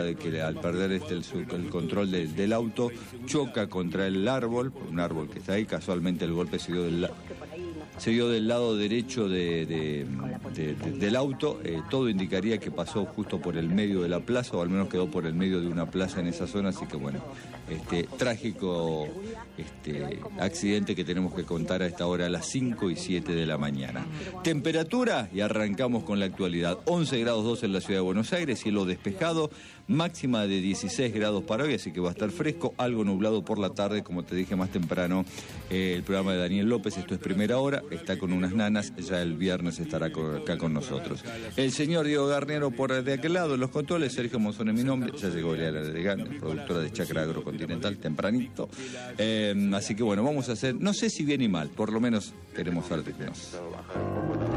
de que al perder el control del auto choca contra el árbol, un árbol que está ahí. Casualmente el golpe se dio del lado derecho del auto. Todo indicaría que pasó justo por el medio de la plaza, o al menos quedó por el medio de una plaza en esa zona. Así que bueno, trágico accidente que tenemos que contar a esta hora, a las 5:07 de la mañana. Temperatura, y arrancamos con la actualidad. 11 grados 2 en la ciudad de Buenos Aires, cielo despejado, máxima de 16 grados para hoy, así que va a estar fresco, algo nublado por la tarde, como te dije más temprano. El programa de Daniel López, esto es Primera Hora, está con unas nanas, ya el viernes estará acá con nosotros. El señor Diego Garnero por de aquel lado, en los controles, Sergio Monzón es mi nombre, ya llegó Leala Elegante, productora de Chacra Agrocontinental, tempranito. Así que bueno, vamos a hacer, no sé si bien y mal, por lo menos queremos suerte que no.